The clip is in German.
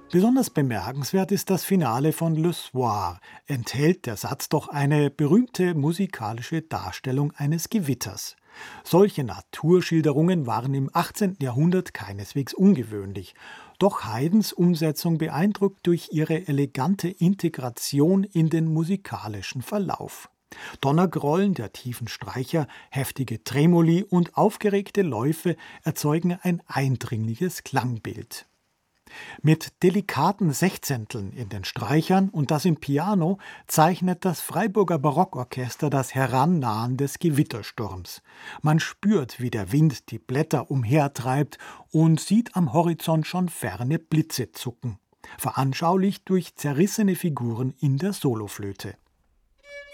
Besonders bemerkenswert ist das Finale von Le Soir. Enthält der Satz doch eine berühmte musikalische Darstellung eines Gewitters. Solche Naturschilderungen waren im 18. Jahrhundert keineswegs ungewöhnlich. Doch Haydns Umsetzung beeindruckt durch ihre elegante Integration in den musikalischen Verlauf. Donnergrollen der tiefen Streicher, heftige Tremoli und aufgeregte Läufe erzeugen ein eindringliches Klangbild. Mit delikaten Sechzehnteln in den Streichern und das im Piano zeichnet das Freiburger Barockorchester das Herannahen des Gewittersturms. Man spürt, wie der Wind die Blätter umhertreibt und sieht am Horizont schon ferne Blitze zucken. Veranschaulicht durch zerrissene Figuren in der Soloflöte.